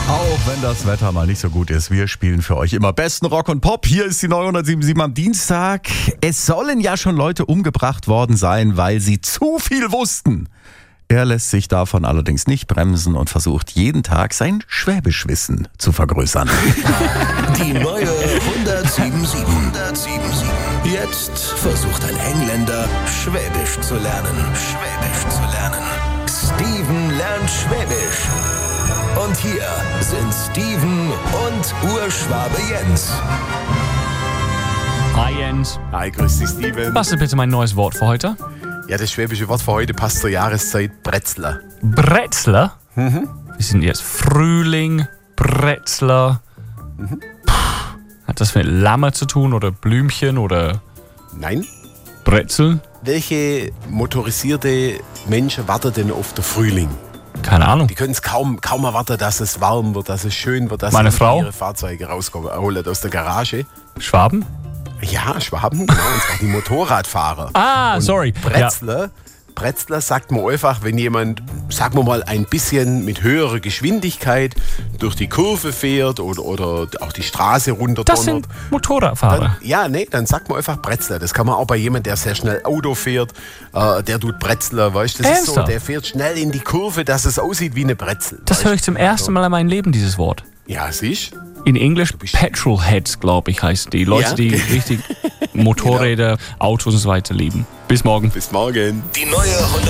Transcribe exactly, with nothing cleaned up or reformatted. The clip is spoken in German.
Auch wenn das Wetter mal nicht so gut ist, wir spielen für euch immer besten Rock und Pop. Hier ist die neunhundertsiebenundsiebzig am Dienstag. Es sollen ja schon Leute umgebracht worden sein, weil sie zu viel wussten. Er lässt sich davon allerdings nicht bremsen und versucht jeden Tag sein Schwäbischwissen zu vergrößern. Die neue hundertsiebenundsiebzig. hundertsiebenundsiebzig. Jetzt versucht ein Engländer, Schwäbisch zu lernen. Schwäbisch zu lernen. Steven lernt Schwäbisch. Und hier sind Steven und Urschwabe Jens. Hi Jens. Hi, grüß dich, Steven. Was ist bitte mein neues Wort für heute? Ja, das schwäbische Wort für heute passt zur Jahreszeit, Bretzler. Bretzler? Mhm. Wir sind jetzt Frühling, Bretzler. Mhm. Puh, hat das mit Lamme zu tun oder Blümchen oder Nein. Brezel? Welche motorisierte Menschen warten denn auf den Frühling? Keine Ahnung. Die können es kaum, kaum erwarten, dass es warm wird, dass es schön wird, dass Meine sie Frau? ihre Fahrzeuge rausholen aus der Garage. Schwaben? Ja, Schwaben, genau, und zwar die Motorradfahrer. Ah, und sorry. Bretzler, ja. Bretzler sagt man einfach, wenn jemand, sagen wir mal, ein bisschen mit höherer Geschwindigkeit durch die Kurve fährt oder, oder auch die Straße runterdonnert. Das sind Motorradfahrer. Dann, ja, nee, dann sagt man einfach Bretzler. Das kann man auch bei jemandem, der sehr schnell Auto fährt, äh, der tut Bretzler, weißt du? Das ist so, der fährt schnell in die Kurve, dass es aussieht wie eine Brezel. Das höre ich zum ersten Mal in meinem Leben, dieses Wort. Ja, siehst du? In Englisch Petrolheads, glaube ich, heißt die. Leute, ja? die richtig Motorräder, genau. Autos und so weiter lieben. Bis morgen. Bis morgen. Die neue